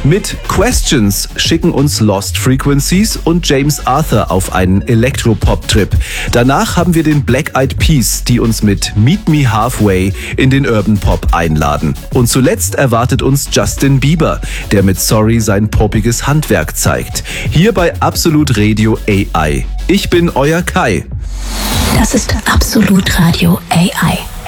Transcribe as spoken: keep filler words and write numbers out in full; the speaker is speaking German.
Mit Questions schicken uns Lost Frequencies und James Arthur auf einen Elektropop-Trip. Danach haben wir den Black Eyed Peas, die uns mit Meet Me Halfway in den Urban Pop einladen. Und zuletzt erwartet uns Justin Bieber, der mit Sorry sein poppiges Handwerk zeigt. Hier bei Absolut Radio A I. Ich bin euer Kai. Das ist Absolut Radio A I.